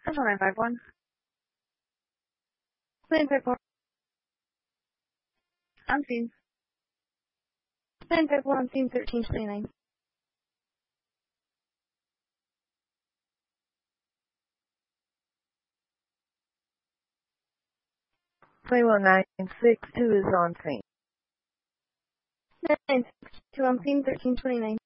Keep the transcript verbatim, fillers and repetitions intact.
That's nine five one. nine five four. I'm seeing. nine five four, I'm seeing thirteen twenty-nine. twenty-one nine six two is on scene. nine six two, I'm seeing thirteen twenty-nine.